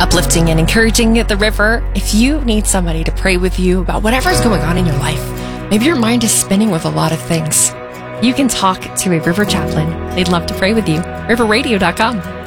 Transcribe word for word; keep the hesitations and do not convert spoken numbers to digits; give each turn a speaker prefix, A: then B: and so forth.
A: uplifting and encouraging at the river. If you need somebody to pray with you about whatever's going on in your life, maybe your mind is spinning with a lot of things, you can talk to a river chaplain. They'd love to pray with you. river radio dot com.